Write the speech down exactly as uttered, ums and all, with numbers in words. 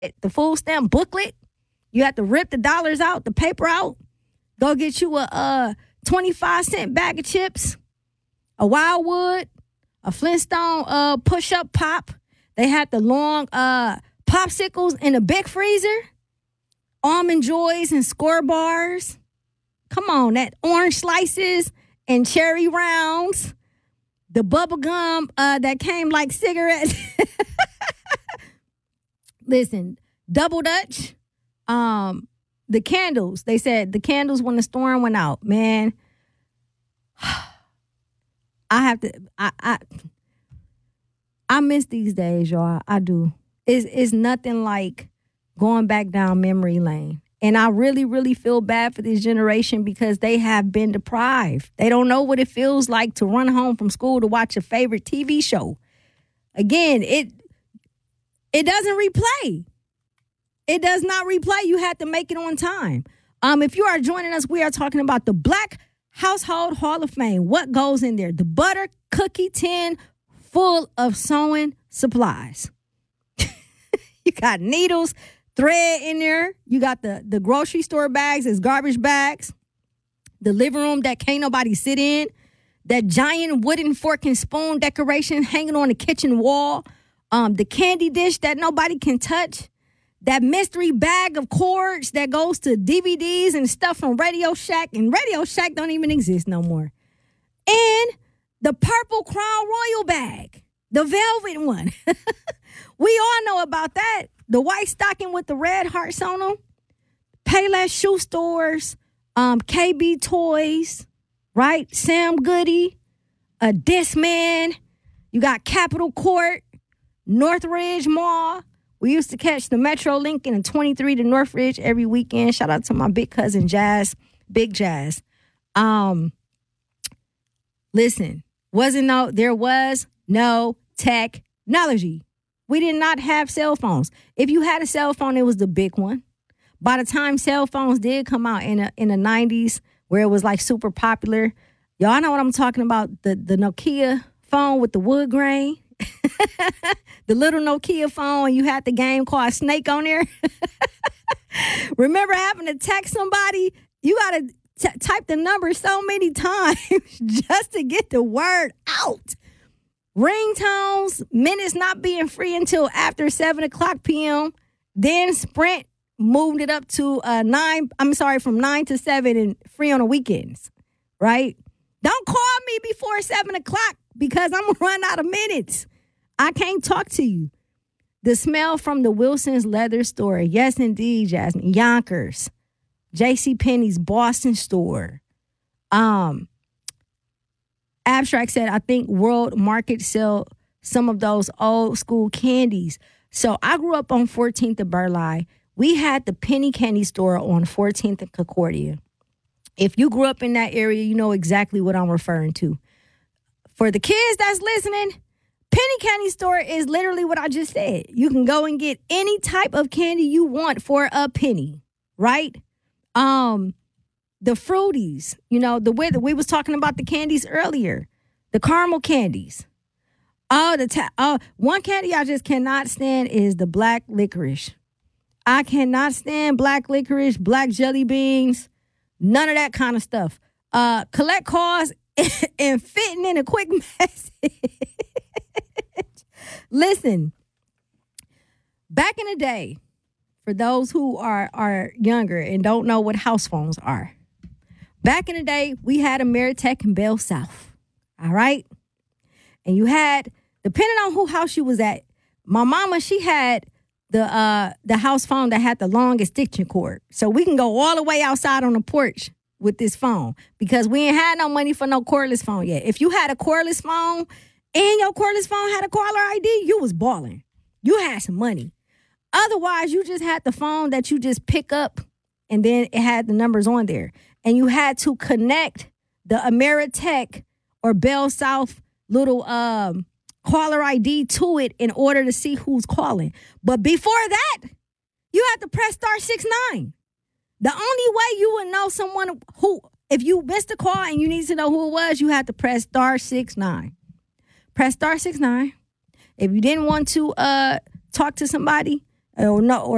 the food stamp booklet. You have to rip the dollars out, the paper out. Go get you a, a twenty-five cent bag of chips, a Wildwood, a Flintstone uh, push-up pop. They had the long uh, popsicles in a big freezer, Almond Joys and Score bars. Come on, that orange slices and cherry rounds. The bubble gum uh, that came like cigarettes. Listen, Double Dutch. Um, the candles. They said the candles when the storm went out. Man, I have to. I I, I miss these days, y'all. I do. It's it's nothing like going back down memory lane. And I really, really feel bad for this generation because they have been deprived. They don't know what it feels like to run home from school to watch a favorite T V show. Again, it it doesn't replay. It does not replay. You have to make it on time. Um, if you are joining us, we are talking about the Black Household Hall of Fame. What goes in there? The butter cookie tin full of sewing supplies. You got needles, thread in there. You got the, the grocery store bags as garbage bags. The living room that can't nobody sit in. That giant wooden fork and spoon decoration hanging on the kitchen wall. Um, the candy dish that nobody can touch. That mystery bag of cords that goes to D V Ds and stuff from Radio Shack. And Radio Shack don't even exist no more. And the purple Crown Royal bag. The velvet one. We all know about that. The white stocking with the red hearts on them. Payless shoe stores. Um, K B Toys. Right? Sam Goody. A Discman. You got Capitol Court. Northridge Mall. We used to catch the Metro Link and twenty-three to Northridge every weekend. Shout out to my big cousin Jazz. Big Jazz. Um, listen. Wasn't no, there was no technology. We did not have cell phones. If you had a cell phone, it was the big one. By the time cell phones did come out in a, in the nineties, where it was like super popular, y'all know what I'm talking about, the, the Nokia phone with the wood grain. The little Nokia phone, you had the game called Snake on there. Remember having to text somebody? You got to t- type the number so many times just to get the word out. Ringtones, minutes not being free until after seven o'clock p.m. Then Sprint moved it up to uh, nine, I'm sorry, from nine to seven and free on the weekends, right? Don't call me before seven o'clock because I'm going to run out of minutes. I can't talk to you. The smell from the Wilson's leather store. Yes, indeed, Jasmine. Yonkers. JCPenney's Boston store. Um, Abstract said, I think World Market sell some of those old school candies. So I grew up on fourteenth and Burleigh. We had the Penny Candy store on fourteenth and Concordia. If you grew up in that area, you know exactly what I'm referring to. For the kids that's listening, Penny Candy store is literally what I just said. You can go and get any type of candy you want for a penny, right? Um, the Fruities, you know, the way that we was talking about the candies earlier, the caramel candies. Oh, the ta- oh, one candy I just cannot stand is the black licorice. I cannot stand black licorice, black jelly beans, none of that kind of stuff. Uh, collect calls and fitting in a quick message. Listen, back in the day, for those who are, are younger and don't know what house phones are, back in the day, we had Ameritech and Bell South, all right? And you had, depending on who house you was at, my mama, she had the uh, the house phone that had the longest extension cord. So we can go all the way outside on the porch with this phone because we ain't had no money for no cordless phone yet. If you had a cordless phone and your cordless phone had a caller I D, you was balling. You had some money. Otherwise, you just had the phone that you just pick up and then it had the numbers on there. And you had to connect the Ameritech or Bell South little um, caller I D to it in order to see who's calling. But before that, you had to press star six nine. The only way you would know someone who, if you missed a call and you need to know who it was, you had to press star six nine. Press star six nine. If you didn't want to uh, talk to somebody or no, or